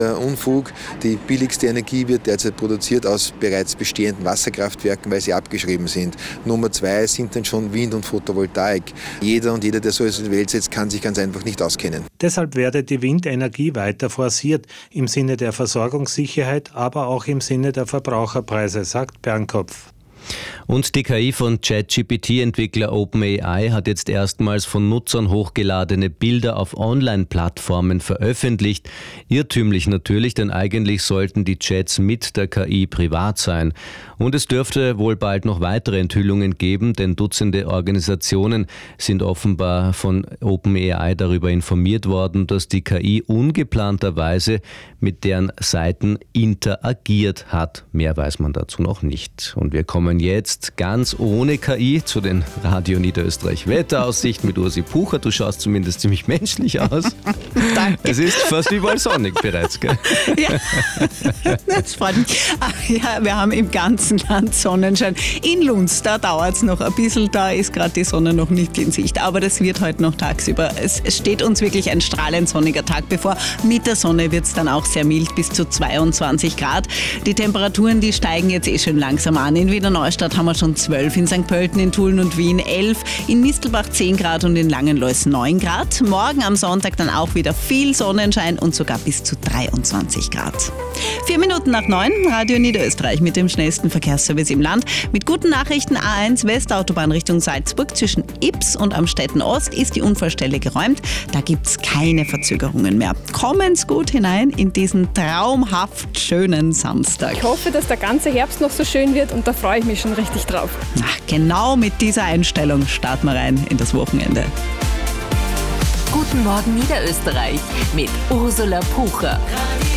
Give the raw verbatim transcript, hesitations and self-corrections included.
Unfug. Die billigste Energie wird derzeit produziert aus bereits bestehenden Wasserkraftwerken, weil sie abgeschrieben sind. Nummer zwei sind dann schon Wind und Photovoltaik. Jeder und jeder, der so etwas in die Welt setzt, kann sich ganz einfach nicht auskennen. Deshalb werde die Windenergie weiter forciert, im Sinne der Versorgungssicherheit, aber auch im Sinne der Verbraucherpreise, sagt Bernkopf. Und die K I von ChatGPT-Entwickler OpenAI hat jetzt erstmals von Nutzern hochgeladene Bilder auf Online-Plattformen veröffentlicht. Irrtümlich natürlich, denn eigentlich sollten die Chats mit der K I privat sein. Und es dürfte wohl bald noch weitere Enthüllungen geben, denn Dutzende Organisationen sind offenbar von OpenAI darüber informiert worden, dass die K I ungeplanterweise mit deren Seiten interagiert hat. Mehr weiß man dazu noch nicht. Und wir kommen jetzt ganz ohne K I zu den Radio Niederösterreich Wetteraussichten mit Ursi Pucher. Du schaust zumindest ziemlich menschlich aus. Danke. Es ist fast überall sonnig bereits, gell? Ja, das freut mich. Ja, wir haben im ganzen Land Sonnenschein. In Lunds, da dauert es noch ein bisschen, da ist gerade die Sonne noch nicht in Sicht. Aber das wird heute noch tagsüber. Es, es steht uns wirklich ein strahlend sonniger Tag bevor. Mit der Sonne wird es dann auch sehr mild, bis zu zweiundzwanzig Grad. Die Temperaturen, die steigen jetzt eh schon langsam an. In Wiener Neustadt haben wir schon zwölf, in Sankt Pölten, in Tulln und Wien elf, in Mistelbach zehn Grad und in Langenlois neun Grad. Morgen am Sonntag dann auch wieder viel Sonnenschein und sogar bis zu dreiundzwanzig Grad. Vier Minuten nach neun, Radio Niederösterreich mit dem schnellsten Verkehrsservice im Land. Mit guten Nachrichten: A eins Westautobahn Richtung Salzburg zwischen Ips und Amstetten Ost ist die Unfallstelle geräumt. Da gibt es keine Verzögerungen mehr. Kommen's gut hinein in diesen traumhaft schönen Samstag. Ich hoffe, dass der ganze Herbst noch so schön wird und da freue ich mich schon richtig drauf. Ach, genau mit dieser Einstellung starten wir rein in das Wochenende. Guten Morgen Niederösterreich mit Ursula Pucher.